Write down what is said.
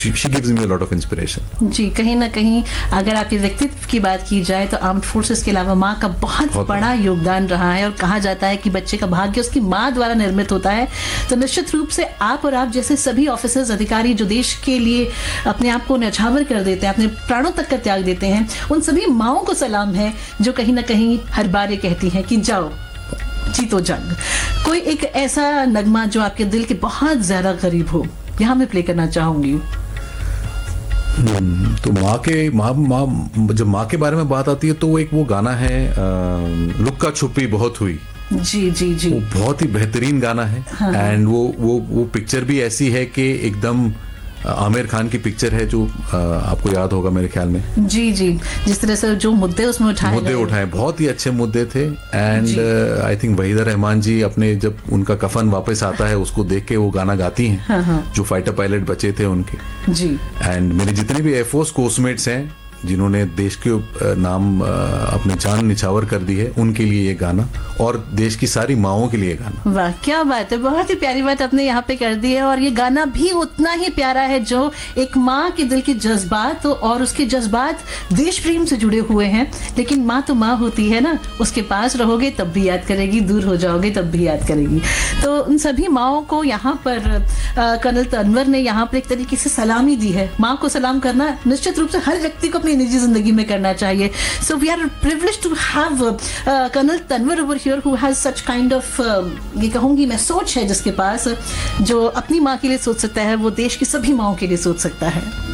She gives me a lot of inspiration. जी, कहीं ना कहीं अगर आपके व्यक्तित्व की बात की जाए तो आर्म्ड फोर्सेस के अलावा माँ का बहुत बड़ा योगदान रहा है, और कहा जाता है कि बच्चे का भाग्य उसकी माँ द्वारा निर्मित होता है। तो निश्चित रूप से आप और आप जैसे सभी ऑफिसर्स, अधिकारी जो देश के लिए अपने आप को न्यौछावर कर देते हैं, अपने प्राणों तक का त्याग देते हैं, उन सभी माँओं को सलाम है जो कहीं ना कहीं हर बार ये कहती हैं कि जाओ जीतो जंग। कोई एक ऐसा नगमा जो आपके दिल के बहुत ज्यादा करीब हो, यहाँ मैं प्ले करना चाहूंगी। तो जब माँ के बारे में बात आती है तो वो एक वो गाना है लुक्का छुपी बहुत हुई। जी जी जी, वो बहुत ही बेहतरीन गाना है। एंड वो पिक्चर भी ऐसी है कि एकदम आमिर खान की पिक्चर है, जो आपको याद होगा मेरे ख्याल में। जी जी, जिस तरह से जो मुद्दे उसमें उठाए बहुत ही अच्छे मुद्दे थे। And I think Waheeda Rehman जी अपने जब उनका कफन वापस आता है उसको देख के वो गाना गाती हैं। हाँ। जो फाइटर पायलट बचे थे उनके। जी। एंड मेरे जितने भी एयरफोर्स कोस्टमेट्स हैं जिन्होंने देश के नाम अपनी जान निछावर कर दी है, उनके लिए ये गाना, और देश की सारी माँओं के लिए गाना। वाह, क्या बात है, बहुत ही प्यारी बात आपने यहाँ पे कर दी है। और ये गाना भी उतना ही प्यारा है जो एक माँ के दिल के जज्बात, और उसके जज्बात देश प्रेम से जुड़े हुए हैं। लेकिन माँ तो माँ होती है ना, उसके पास रहोगे तब भी याद करेगी, दूर हो जाओगे तब भी याद करेगी। तो उन सभी माँओं को यहाँ पर कर्नल तनवर ने यहाँ पर एक तरीके से सलामी दी है। माँ को सलाम करना निश्चित रूप से हर व्यक्ति को निजी जिंदगी में करना चाहिए। So we are privileged to have colonel Tanwar over here who has such kind of, ये कहूंगी मैं, सोच है जिसके पास, जो अपनी माँ के लिए सोच सकता है वो देश की सभी माँओं के लिए सोच सकता है।